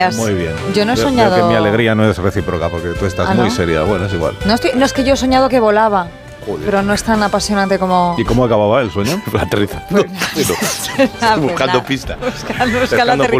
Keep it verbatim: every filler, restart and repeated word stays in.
Muy bien. Yo no he Veo- soñado... Veo que mi alegría no es recíproca porque tú estás ¿Ah, muy no? seria. Bueno, es igual. No, estoy, no es que yo he soñado que volaba, Joder. pero no es tan apasionante como... ¿Y cómo acababa el sueño? Aterriza. Pues, Estoy buscando nada. pistas. Buscando, buscando Pescando aterrizaje.